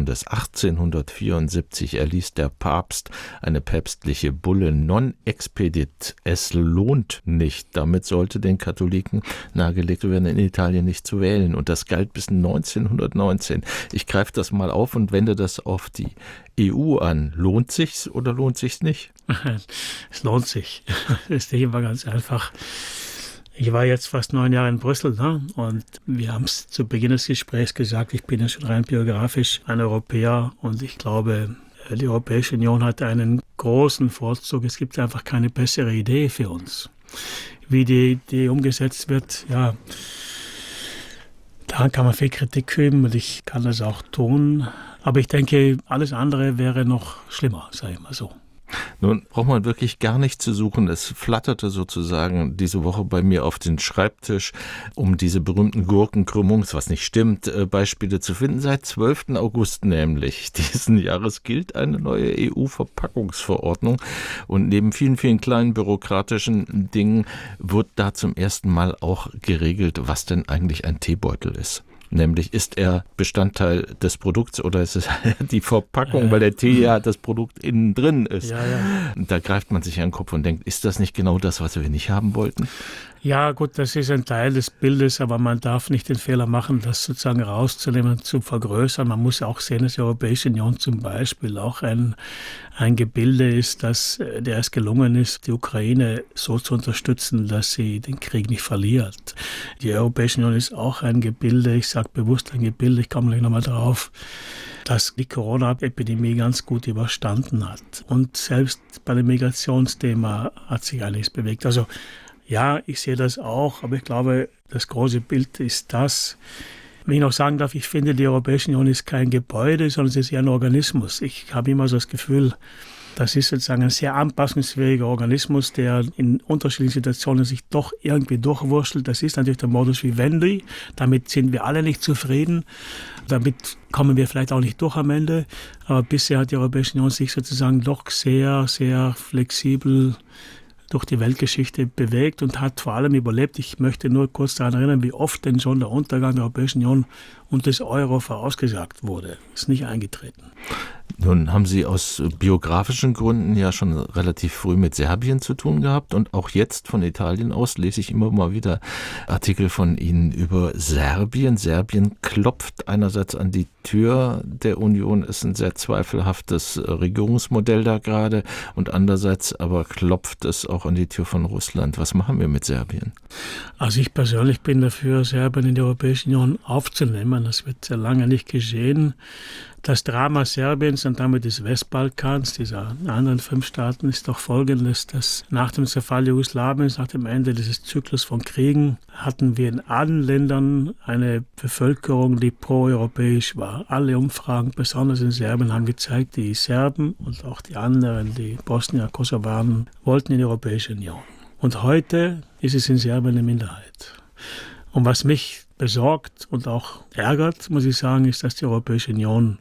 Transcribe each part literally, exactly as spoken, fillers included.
Folgendes. achtzehnhundertvierundsiebzig erließ der Papst eine päpstliche Bulle non expedit. Es lohnt nicht. Damit sollte den Katholiken nahegelegt werden, in Italien nicht zu wählen. Und das galt bis neunzehnhundertneunzehn. Ich greife das mal auf und wende das auf die E U an. Lohnt sich's oder lohnt sich's nicht? Es lohnt sich. Das ist nicht immer ganz einfach. Ich war jetzt fast neun Jahre in Brüssel, ne? Und wir haben es zu Beginn des Gesprächs gesagt, ich bin ja schon rein biografisch ein Europäer und ich glaube, die Europäische Union hat einen großen Vorzug. Es gibt einfach keine bessere Idee für uns. Wie die Idee umgesetzt wird, ja, da kann man viel Kritik üben und ich kann das auch tun. Aber ich denke, alles andere wäre noch schlimmer, sage ich mal so. Nun braucht man wirklich gar nicht zu suchen. Es flatterte sozusagen diese Woche bei mir auf den Schreibtisch, um diese berühmten Gurkenkrümmungs, was nicht stimmt, Beispiele zu finden. Seit zwölften August nämlich diesen Jahres gilt eine neue E U-Verpackungsverordnung. Und neben vielen, vielen kleinen bürokratischen Dingen wird da zum ersten Mal auch geregelt, was denn eigentlich ein Teebeutel ist. Nämlich, ist er Bestandteil des Produkts oder ist es die Verpackung, äh, weil der Tee ja das Produkt innen drin ist. Ja, ja. Da greift man sich an den Kopf und denkt, ist das nicht genau das, was wir nicht haben wollten? Ja, gut, das ist ein Teil des Bildes, aber man darf nicht den Fehler machen, das sozusagen rauszunehmen und zu vergrößern. Man muss auch sehen, dass die Europäische Union zum Beispiel auch ein, ein Gebilde ist, das, der es gelungen ist, die Ukraine so zu unterstützen, dass sie den Krieg nicht verliert. Die Europäische Union ist auch ein Gebilde, ich sage bewusst ein Gebilde, ich komme gleich nochmal drauf, dass die Corona-Epidemie ganz gut überstanden hat. Und selbst bei dem Migrationsthema hat sich einiges bewegt. Also ja, ich sehe das auch, aber ich glaube, das große Bild ist das. Wenn ich noch sagen darf, ich finde, die Europäische Union ist kein Gebäude, sondern es ist eher ein Organismus. Ich habe immer so das Gefühl, das ist sozusagen ein sehr anpassungsfähiger Organismus, der in unterschiedlichen Situationen sich doch irgendwie durchwurschtelt. Das ist natürlich der Modus vivendi. Damit sind wir alle nicht zufrieden. Damit kommen wir vielleicht auch nicht durch am Ende. Aber bisher hat die Europäische Union sich sozusagen doch sehr, sehr flexibel durch die Weltgeschichte bewegt und hat vor allem überlebt. Ich möchte nur kurz daran erinnern, wie oft denn schon der Untergang der Europäischen Union und des Euro vorausgesagt wurde. Ist nicht eingetreten. Nun haben Sie aus biografischen Gründen ja schon relativ früh mit Serbien zu tun gehabt und auch jetzt von Italien aus lese ich immer mal wieder Artikel von Ihnen über Serbien. Serbien klopft einerseits an die Tür der Union, ist ein sehr zweifelhaftes Regierungsmodell da gerade und andererseits aber klopft es auch an die Tür von Russland. Was machen wir mit Serbien? Also ich persönlich bin dafür, Serbien in die Europäische Union aufzunehmen. Das wird sehr lange nicht geschehen. Das Drama Serbiens und damit des Westbalkans, dieser anderen fünf Staaten, ist doch folgendes, dass nach dem Zerfall Jugoslawiens, nach dem Ende dieses Zyklus von Kriegen, hatten wir in allen Ländern eine Bevölkerung, die pro-europäisch war. Alle Umfragen, besonders in Serbien, haben gezeigt, die Serben und auch die anderen, die Bosnier, Kosovaren, wollten in die Europäische Union. Und heute ist es in Serbien eine Minderheit. Und was mich besorgt und auch ärgert, muss ich sagen, ist, dass die Europäische Union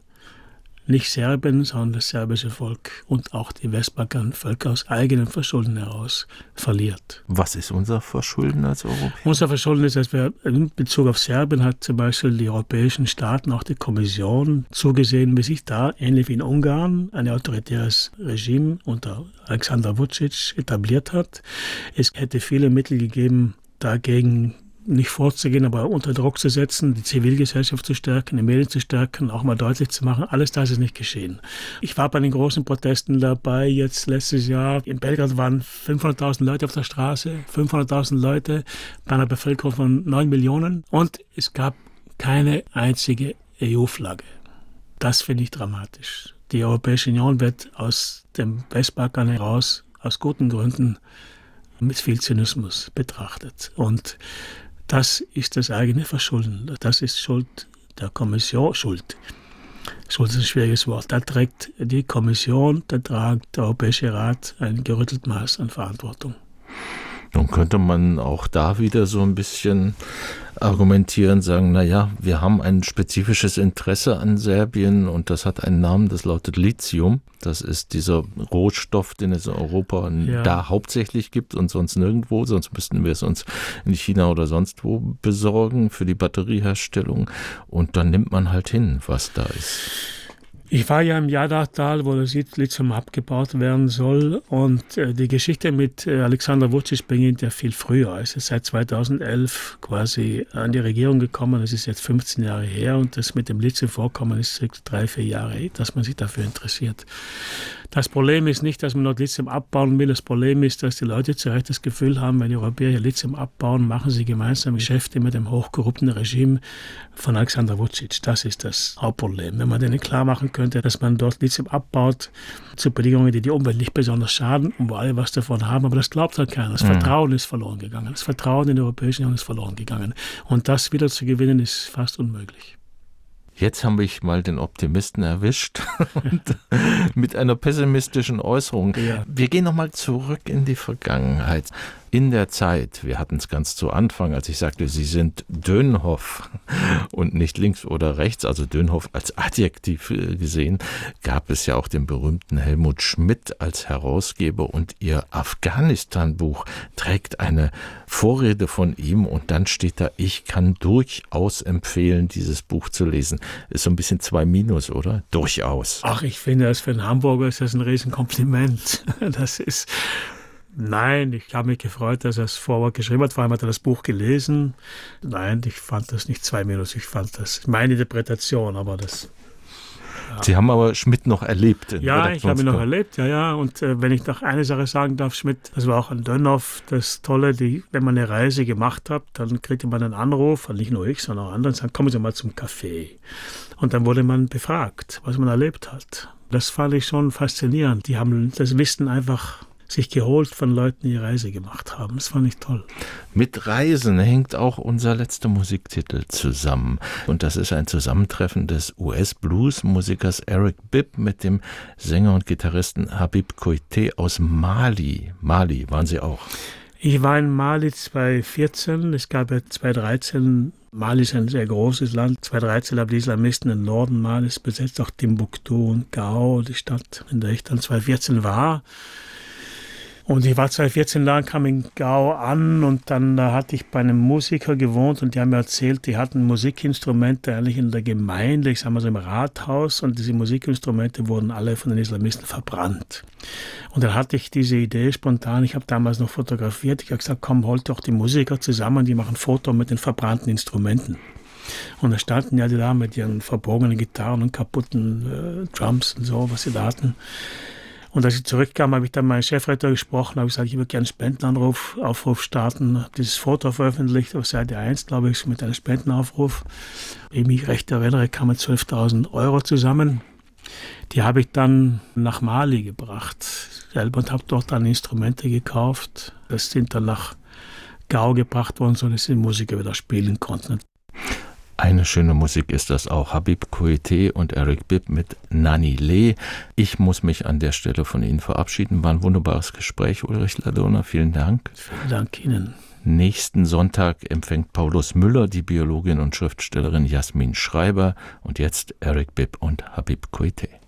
nicht Serbien, sondern das serbische Volk und auch die Westbalkanvölker aus eigenem Verschulden heraus verliert. Was ist unser Verschulden als Europäer? Unser Verschulden ist, dass wir in Bezug auf Serbien hat zum Beispiel die europäischen Staaten, auch die Kommission, zugesehen, wie sich da, ähnlich wie in Ungarn, ein autoritäres Regime unter Alexander Vučić etabliert hat. Es hätte viele Mittel gegeben, dagegen nicht vorzugehen, aber unter Druck zu setzen, die Zivilgesellschaft zu stärken, die Medien zu stärken, auch mal deutlich zu machen. Alles das ist nicht geschehen. Ich war bei den großen Protesten dabei, jetzt letztes Jahr. In Belgrad waren fünfhunderttausend Leute auf der Straße, fünfhunderttausend Leute bei einer Bevölkerung von neun Millionen und es gab keine einzige E U-Flagge. Das finde ich dramatisch. Die Europäische Union wird aus dem Westbalkan heraus, aus guten Gründen, mit viel Zynismus betrachtet. Und das ist das eigene Verschulden. Das ist Schuld der Kommission. Schuld. Schuld ist ein schwieriges Wort. Da trägt die Kommission, da trägt der Europäische Rat ein gerüttelt Maß an Verantwortung. Nun könnte man auch da wieder so ein bisschen argumentieren, sagen, naja, wir haben ein spezifisches Interesse an Serbien und das hat einen Namen, das lautet Lithium. Das ist dieser Rohstoff, den es in Europa ja. da hauptsächlich gibt und sonst nirgendwo, sonst müssten wir es uns in China oder sonst wo besorgen für die Batterieherstellung und dann nimmt man halt hin, was da ist. Ich war ja im Jadachtal, wo das Lithium abgebaut werden soll, und äh, die Geschichte mit äh, Alexander Vučić beginnt ja viel früher. Er ist seit zweitausendelf quasi an die Regierung gekommen, das ist jetzt fünfzehn Jahre her, und das mit dem Lithium-Vorkommen ist drei, vier Jahre her, dass man sich dafür interessiert. Das Problem ist nicht, dass man dort Lithium abbauen will, das Problem ist, dass die Leute zu Recht das Gefühl haben, wenn die Europäer hier Lithium abbauen, machen sie gemeinsam Geschäfte mit dem hochkorrupten Regime von Alexander Vučić. Das ist das Hauptproblem. Wenn man denen klar machen könnte, dass man dort Lithium abbaut zu Bedingungen, die die Umwelt nicht besonders schaden und wo alle was davon haben, aber das glaubt halt keiner. Das mhm. Vertrauen ist verloren gegangen. Das Vertrauen in die Europäische Union ist verloren gegangen. Und das wieder zu gewinnen, ist fast unmöglich. Jetzt habe ich mal den Optimisten erwischt und mit einer pessimistischen Äußerung. Ja. Wir gehen nochmal zurück in die Vergangenheit. In der Zeit, wir hatten es ganz zu Anfang, als ich sagte, Sie sind Dönhoff und nicht links oder rechts, also Dönhoff als Adjektiv gesehen, gab es ja auch den berühmten Helmut Schmidt als Herausgeber, und Ihr Afghanistan-Buch trägt eine Vorrede von ihm, und dann steht da: Ich kann durchaus empfehlen, dieses Buch zu lesen. Ist so ein bisschen zwei Minus, oder? Durchaus. Ach, ich finde, das für einen Hamburger ist das ein Riesenkompliment. Das ist... Nein, ich habe mich gefreut, dass er das Vorwort geschrieben hat. Vor allem hat er das Buch gelesen. Nein, ich fand das nicht zwei Minus. Ich fand das meine Interpretation, aber das... Ja. Sie haben aber Schmidt noch erlebt. Ja, ich habe ihn noch erlebt, ja, ja. Und äh, wenn ich noch eine Sache sagen darf, Schmidt, das war auch an Dönhoff das Tolle, die, wenn man eine Reise gemacht hat, dann kriegte man einen Anruf, nicht nur ich, sondern auch andere, und sagen, kommen Sie mal zum Café. Und dann wurde man befragt, was man erlebt hat. Das fand ich schon faszinierend. Die haben das Wissen einfach sich geholt von Leuten, die Reise gemacht haben. Das fand ich toll. Mit Reisen hängt auch unser letzter Musiktitel zusammen. Und das ist ein Zusammentreffen des U S-Blues-Musikers Eric Bibb mit dem Sänger und Gitarristen Habib Koité aus Mali. Mali waren Sie auch? Ich war in Mali zweitausendvierzehn. Es gab ja zweitausenddreizehn. Mali ist ein sehr großes Land. zweitausenddreizehn haben die Islamisten den Norden Malis besetzt, auch Timbuktu und Gao, die Stadt, in der ich dann zweitausendvierzehn war. Und ich war zweitausendvierzehn da, kam in Gao an, und dann da hatte ich bei einem Musiker gewohnt, und die haben mir erzählt, die hatten Musikinstrumente eigentlich in der Gemeinde, ich sag mal so im Rathaus, und diese Musikinstrumente wurden alle von den Islamisten verbrannt. Und dann hatte ich diese Idee spontan, ich habe damals noch fotografiert, ich habe gesagt, komm, holt doch die Musiker zusammen, die machen ein Foto mit den verbrannten Instrumenten. Und da standen ja die da mit ihren verbogenen Gitarren und kaputten äh, Drums und so, was sie da hatten. Und als ich zurückkam, habe ich dann meinen Chefredakteur gesprochen, habe gesagt, ich würde gerne einen Spendenanruf, Aufruf starten, habe dieses Foto veröffentlicht auf Seite eins, glaube ich, mit einem Spendenaufruf. Wenn ich mich recht erinnere, kamen zwölftausend Euro zusammen. Die habe ich dann nach Mali gebracht selber und habe dort dann Instrumente gekauft. Das sind dann nach Gao gebracht worden, sodass die Musiker wieder spielen konnten. Eine schöne Musik ist das auch. Habib Koité und Eric Bibb mit Nani Le. Ich muss mich an der Stelle von Ihnen verabschieden. War ein wunderbares Gespräch, Ulrich Ladurner. Vielen Dank. Vielen Dank Ihnen. Nächsten Sonntag empfängt Paulus Müller die Biologin und Schriftstellerin Jasmin Schreiber. Und jetzt Eric Bibb und Habib Koité.